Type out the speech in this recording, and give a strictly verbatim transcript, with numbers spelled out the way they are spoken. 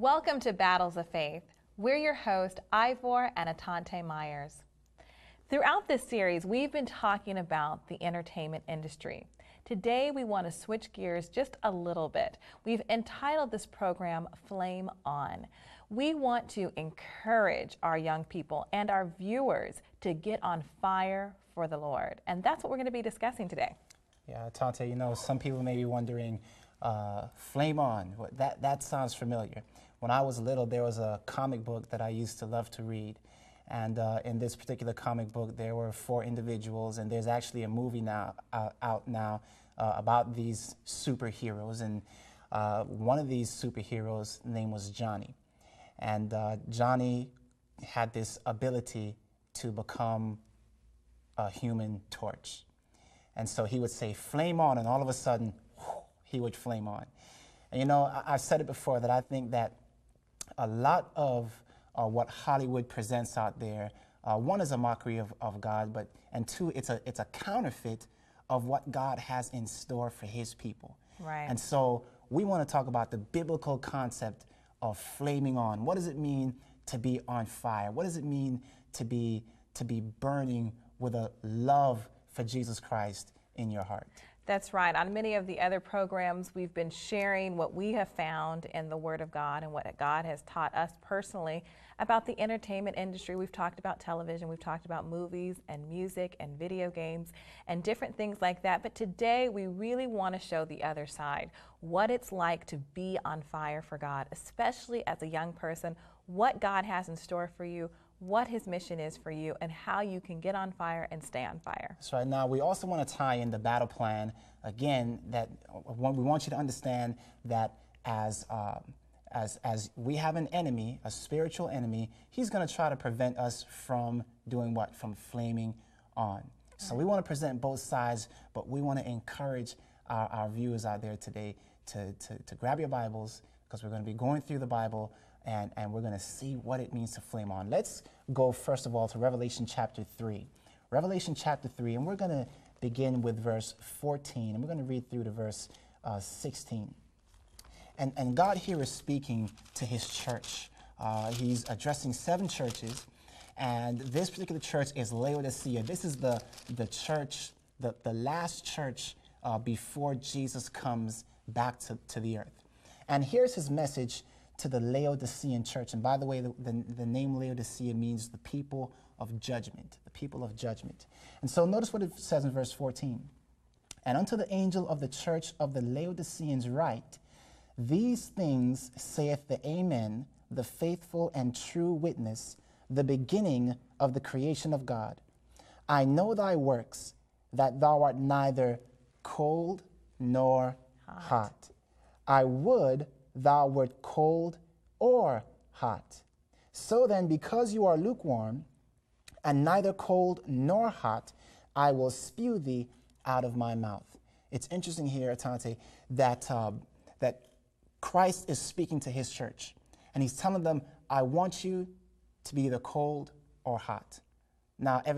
Welcome to Battles of Faith. We're your hosts, Ivor and Atante Myers. Throughout this series, we've been talking about the entertainment industry. Today, we want to switch gears just a little bit. We've entitled this program Flame On. We want to encourage our young people and our viewers to get on fire for the Lord. And that's what we're going to be discussing today. Yeah, Tante, you know, some people may be wondering, uh, Flame On, what, that, that sounds familiar. When I was little, there was a comic book that I used to love to read. And uh, in this particular comic book, there were four individuals, and there's actually a movie now uh, out now uh, about these superheroes. And uh, one of these superheroes' name was Johnny. And uh, Johnny had this ability to become a human torch. And so he would say, flame on, and all of a sudden, whoosh, he would flame on. And you know, I, I've said it before that I think that a lot of uh, what Hollywood presents out there, uh, one is a mockery of, of God, but and two, it's a, it's a counterfeit of what God has in store for his people. Right. And so we want to talk about the biblical concept of flaming on. What does it mean to be on fire? What does it mean to be, to be burning with a love for Jesus Christ in your heart? That's right. On many of the other programs, we've been sharing what we have found in the Word of God and what God has taught us personally about the entertainment industry. We've talked about television, we've talked about movies and music and video games and different things like that. But today, we really want to show the other side, what it's like to be on fire for God, especially as a young person, what God has in store for you, what his mission is for you, and how you can get on fire and stay on fire. So right now, we also want to tie in the battle plan, again, that we want you to understand that as, um, as, as we have an enemy, a spiritual enemy, he's going to try to prevent us from doing what? From flaming on. So we want to present both sides, but we want to encourage our, our viewers out there today to, to, to grab your Bibles, because we're going to be going through the Bible, and, and we're going to see what it means to flame on. Let's go first of all to Revelation chapter three. Revelation chapter three, and we're going to begin with verse fourteen, and we're going to read through to verse uh, sixteen. And, and God here is speaking to his church. Uh, he's addressing seven churches, and this particular church is Laodicea. This is the, the church, the, the last church uh, before Jesus comes back to, to the earth. And here's his message to the Laodicean church. And by the way, the, the, the name Laodicea means the people of judgment, the people of judgment. And so notice what it says in verse fourteen. And unto the angel of the church of the Laodiceans write, these things saith the Amen, the faithful and true witness, the beginning of the creation of God. I know thy works, that thou art neither cold nor hot. hot. I would thou wert cold or hot. So then, because you are lukewarm, and neither cold nor hot, I will spew thee out of my mouth. It's interesting here, Atante, that, uh, that Christ is speaking to his church, and he's telling them, I want you to be either cold or hot. Now,